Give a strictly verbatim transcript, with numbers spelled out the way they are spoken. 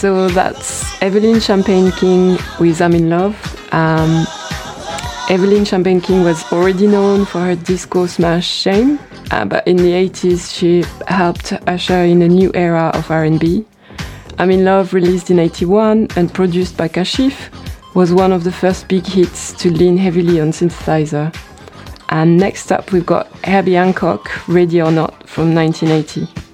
so that's Evelyn Champagne King with I'm in Love. Um, Evelyn Champagne King was already known for her disco smash Shame, uh, but in the eighties she helped usher in a new era of R and B. I'm in Love, released in eighty-one and produced by Kashif, was one of the first big hits to lean heavily on synthesizer. And next up we've got Herbie Hancock, Ready or Not, from nineteen eighty.